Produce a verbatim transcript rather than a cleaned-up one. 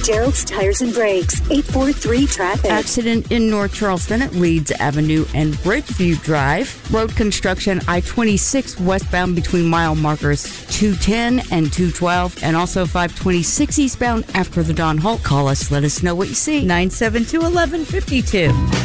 Gerald's Tires and Brakes, eight four three traffic. Accident in North Charleston at Leeds Avenue and Bridgeview Drive. Road construction I twenty-six westbound between mile markers two ten and two twelve, and also five twenty-six eastbound after the Don Holt. Call us. Let us know what you see. nine seven two, one one five two.